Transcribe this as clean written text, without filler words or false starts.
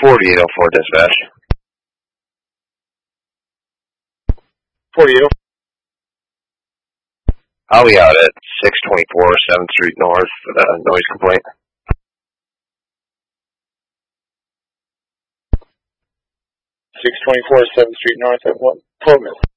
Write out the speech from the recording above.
4804 dispatch. 4804. I'll be out at 624 7th Street North for the noise complaint. 624 7th Street North at what? Plymouth.